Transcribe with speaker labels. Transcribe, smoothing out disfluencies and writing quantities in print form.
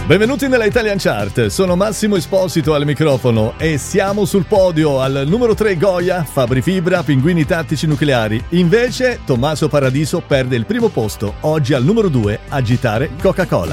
Speaker 1: Benvenuti nella Italian Chart, sono Massimo Esposito al microfono e siamo sul podio. Al numero 3 Goya, Fabri Fibra, Pinguini Tattici Nucleari. Invece Tommaso Paradiso perde il primo posto, oggi al numero 2 Agitare Coca-Cola.